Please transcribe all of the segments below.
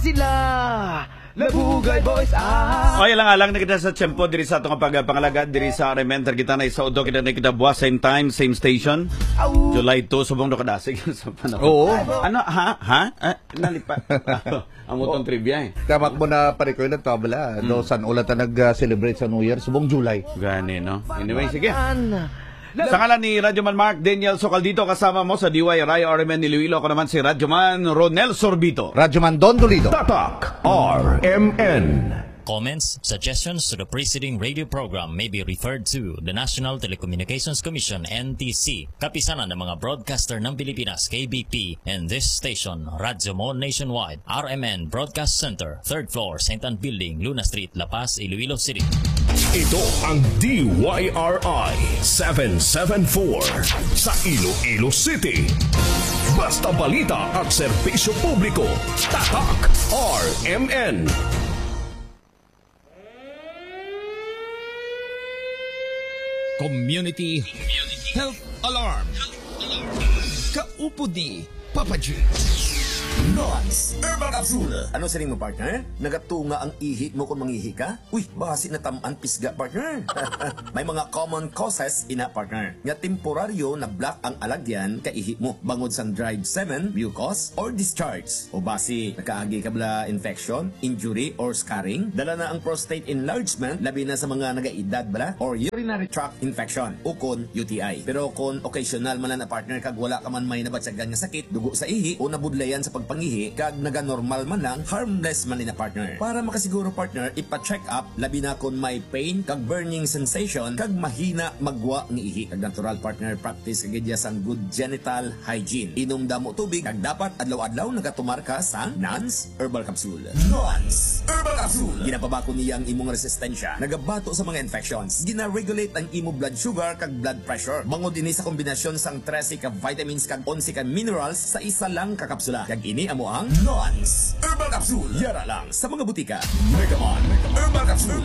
sila Labugay boys O alang na kita sa tiyempo diri sa itong pangalaga diri sa Rementer kita na isa udo kita na kita buwas same time, same station. July 2 subong do kadasig sa panahon. Oo. Ano ha? Nalipa. Ang mutong trivia eh. Tamak mo na parikoy na tabla. Do san ulat na nag-celebrate sa New Year subong July. Gani no. Anyway sige. Sa ngalan ni Radyoman Mark Daniel Socaldito, kasama mo sa DY Rayo RMN Iloilo. Ako naman si Radyoman Ronel Sorbito. Radyoman Don Dolido. Tatak RMN. Comments, suggestions to the preceding radio program may be referred to the National Telecommunications Commission, NTC, kapisanan ng mga broadcaster ng Pilipinas, KBP, and this station, Radyo Mon Nationwide, RMN Broadcast Center, 3rd floor, St. Anne Building, Luna Street, La Paz, Iloilo City. Ito ang DYRI 774 sa Iloilo City. Basta balita at serbisyo publiko. Tatak RMN. Community Health Alarm. Kaupod ni Papa G. Nons Herbal Capsule. Ano sa rin mo, partner? Nagatunga ang ihi mo kung mangihi ka? Uy, basi na tamaan pisga, partner. May mga common causes ina, partner. Nga temporaryo na block ang alagyan ka ihi mo. Bangod sang dried semen, mucus, or discharge. O basi, nakaagi ka bala infection, injury, or scarring. Dala na ang prostate enlargement, labi na sa mga nagaedad bala, or urinary tract infection, o kon UTI. Pero kung occasional man na partner kag wala ka man may nabatsagan nga sakit, dugo sa ihi, o nabudlayan sa pagpangihi, kag naga-normal man lang, harmless man na partner. Para makasiguro partner, ipa-check up, labi na kung may pain, kag burning sensation, kag mahina magwa ng ihi. Kag natural partner, practice kagidya sang good genital hygiene. Inom damo tubig, kag dapat adlaw-adlaw nagatumar ka sa Nons Herbal Capsule. Nons Herbal Capsule. Ginapabako niya ang imong resistensya, nagabato sa mga infections, gina-regulate ang imo blood sugar kag blood pressure. Bangod ini sa kombinasyon sang 13 ka vitamins kag 11 ka minerals sa isa lang ka kapsula. Kag ini amo ang Nons Herbal Capsule. Yara lang sa mga butika. Megamon Herbal Capsule.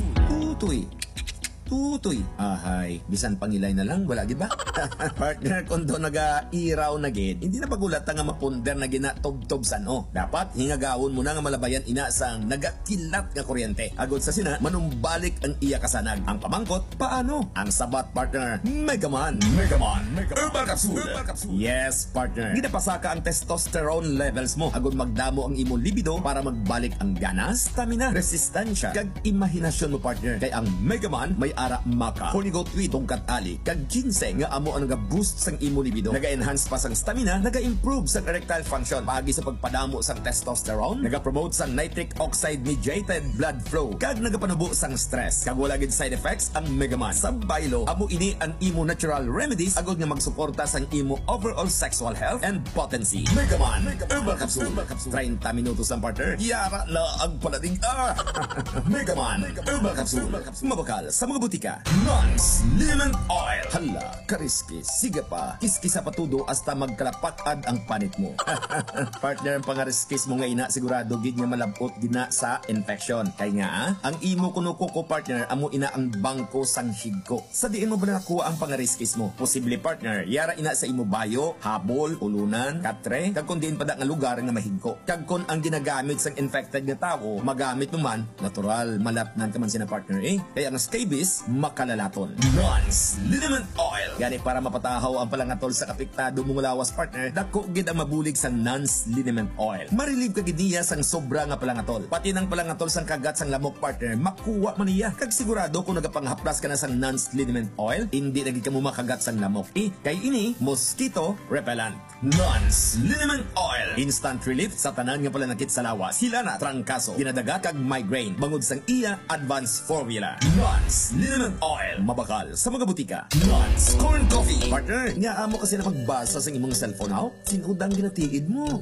Tutoy. Ahay, bisan pangilay na lang, wala gid ba? Partner, kung doon naga-iraw na gid, hindi na pagulat nga mapunder na gina tob-tob sano. Dapat hingagawon mo na nga malabayan ina sang nagakilat nga kuryente. Agod sa sina, manumbalik ang iya kasanag. Ang pamangkot, paano? Ang sabat, partner, Megaman Herbal Capsule. Yes, partner. Ginapasaka ang testosterone levels mo. Agod magdamo ang imo libido para magbalik ang ganas, stamina, resistensya, kag imahinasyon mo, partner. Kay ang Megaman may ara maka Hornigoat Tweed tungkat ali kag ginseng nga amo ang naga-boost sang imo libido, naga-enhance pa sang stamina, naga-improve sang erectile function, paagi sa pagpadamo sang testosterone, naga-promote sang nitric oxide mediated blood flow, kag nagapanubo sang stress. Kag wala gid side effects ang Megaman. Sa baylo, amo ini ang imo natural remedies agod nga magsuporta sang imo overall sexual health and potency. Megaman Herbal Capsule. 30 minutos ang partner. Yara na ang palating Megaman Herbal Capsule. Mabakal sa mga butika. Nons Lemon Oil. Hala, kariskis. Sige pa, kiskisa patudo hasta magkalapakad ang panit mo. Partner, ang pangariskis mo nga ina, sigurado gid nga malabot gina sa infection. Kaya nga, ang imo kunukuko partner, amo ina ang bangko sang higko. Sa diin mo ba nakuha ang pangariskis mo? Posible partner, yara ina sa imo bayo, habol, ulunan, katre, kag kung diin pa da nga lugar nga mahigko. Kag kung ang ginagamit sang infected nga tao, magamit mo man, natural, malapnan ka man sina partner eh. Kaya ang scabies, makalalaton. Nons Liniment Oil. Gani para mapatahaw ang palangatol sa kapiktado mong lawas partner, dako gid ang mabulig sa Nons Liniment Oil. Marilib ka gid niya sang sobra nga palangatol. Pati nang palangatol sang kagat sang lamok partner, makuha man niya. Kag sigurado kung nagapanghaplas ka na sang Nons Liniment Oil, hindi na gid ka mo makagat sang lamok. Kay ini mosquito repellent. Nons Liniment Oil. Instant relief sa tanan nga palanakit sa lawas. Sila na trangkaso, ginadaga kag migraine. Bangod sang iya advanced formula. Nons Liniment Oil. Mabakal sa mga butika. Nons Corn Coffee. Partner, nga amo kasi na magbasa sa imong cellphone now, sinudang ginatiid mo.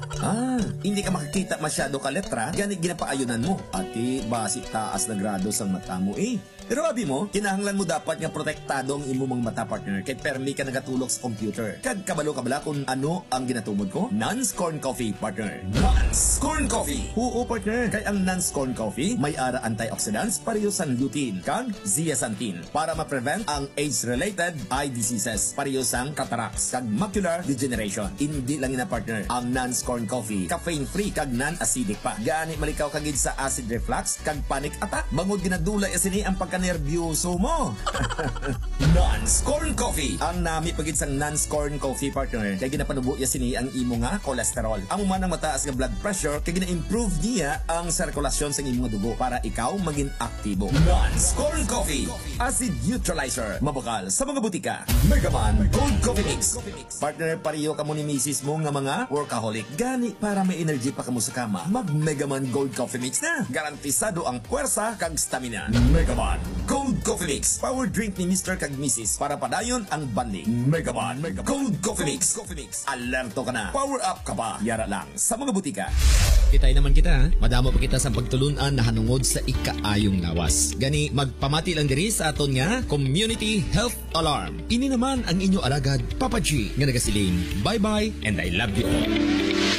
Hindi ka makikita masyado ka letra, gani ginapaayunan mo. Ati, basi taas na grado sa mata mo eh. Pero abi mo, kinahanglan mo dapat nga protektado ang imong mata partner, kay permi ka nagatulog sa computer. Kag kabalo ka bala kung ano ang ginatumod ko? Nons Corn Coffee partner. Nons Corn Non-Scorn Coffee. Oo, partner. Kay ang Non-Scorn Coffee may ara antioxidants pareho sa lutein kag zeaxanthin para ma-prevent ang age-related eye diseases pareho sang cataracts kag macular degeneration. Hindi lang ina, partner. Ang Non-Scorn Coffee caffeine-free kag non-acidic pa. Gani malikaw kagid sa acid reflux kag panic attack. Bangod ginadulay asini ang pagkanerbyoso mo. Non-Scorn Coffee. Ang nami pagid sang Non-Scorn Coffee, partner, kay ginapanubo ya sini ang imo nga cholesterol. Amo man ang mataas nga blood pressure kay gina-improve niya ang sirkulasyon sa imo nga dugo para ikaw maging aktibo. Non-Scorn Coffee. Acid neutralizer. Mabukal sa mga butika. Megaman Gold Coffee Mix. Partner, pariyo ka mo ni misis mo nga mga workaholic. Gani para may energy pa kamo sa kama. Mag Megaman Gold Coffee Mix na. Garantisado ang puwersa kag stamina. Megaman Gold Coffee Mix. Power drink ni Mr. kag Mrs. para padayon ang banding. Megaman Gold Coffee Mix. Alerto ka na. Power up ka pa. Yara lang sa mga butika. Kitay naman kita, ha? Madamo pa kita sa pagtulunan na hanungod sa ikaayong lawas. Gani, magpamati lang diri sa aton nga Community Health Alarm. Ini naman ang inyo alagad, Papa G, nga nagasiling. Bye-bye and I love you all.